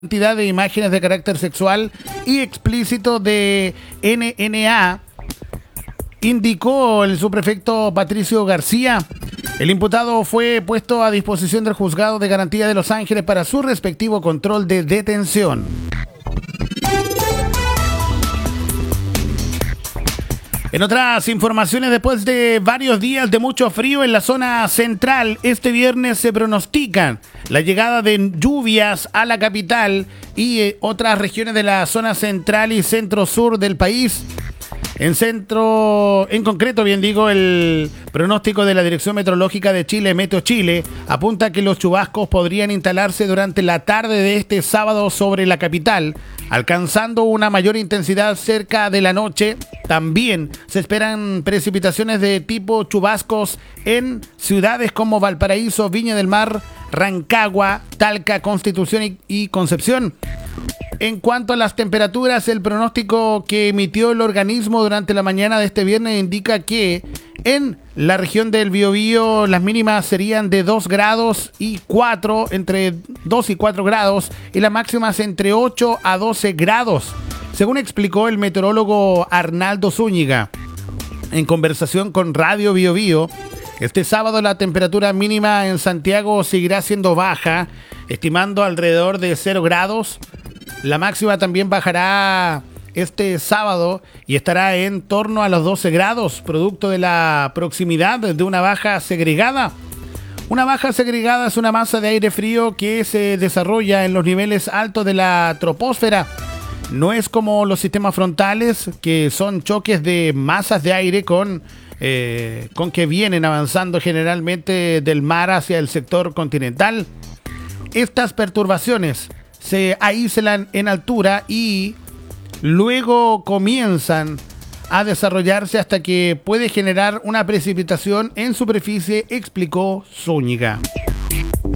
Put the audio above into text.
Cantidad de imágenes de carácter sexual y explícito de NNA, indicó el subprefecto Patricio García. El imputado fue puesto a disposición del juzgado de garantía de Los Ángeles para su respectivo control de detención. En otras informaciones, después de varios días de mucho frío en la zona central, este viernes se pronostican la llegada de lluvias a la capital y otras regiones de la zona central y centro-sur del país. En concreto, el pronóstico de la Dirección Meteorológica de Chile, Meteo Chile, apunta que los chubascos podrían instalarse durante la tarde de este sábado sobre la capital, alcanzando una mayor intensidad cerca de la noche. También se esperan precipitaciones de tipo chubascos en ciudades como Valparaíso, Viña del Mar, Rancagua, Talca, Constitución y Concepción. En cuanto a las temperaturas, el pronóstico que emitió el organismo durante la mañana de este viernes indica que en la región del Biobío las mínimas serían de 2 grados y 4, entre 2 y 4 grados, y las máximas entre 8 a 12 grados, según explicó el meteorólogo Arnaldo Zúñiga. En conversación con Radio Biobío, este sábado la temperatura mínima en Santiago seguirá siendo baja, estimando alrededor de 0 grados. La máxima también bajará este sábado y estará en torno a los 12 grados, producto de la proximidad de una baja segregada. Una baja segregada es una masa de aire frío que se desarrolla en los niveles altos de la troposfera. No es como los sistemas frontales, que son choques de masas de aire con que vienen avanzando generalmente del mar hacia el sector continental. Estas perturbaciones se aíslan en altura y luego comienzan a desarrollarse hasta que puede generar una precipitación en superficie, explicó Zúñiga.